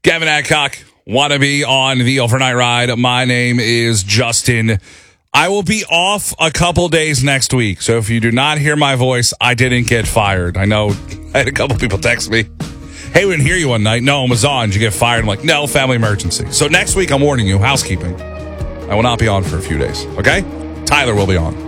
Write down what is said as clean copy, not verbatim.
Gavin Adcock, wannabe on the overnight ride. My name is Justin. I will be off a couple days next week, so if you do not hear my voice, I didn't get fired. I know I had a couple people text me, hey, we didn't hear you one night. No, I was on. Did you get fired? I'm like, no, family emergency. So next week, I'm warning you, housekeeping. I will not be on for a few days, okay? Tyler will be on.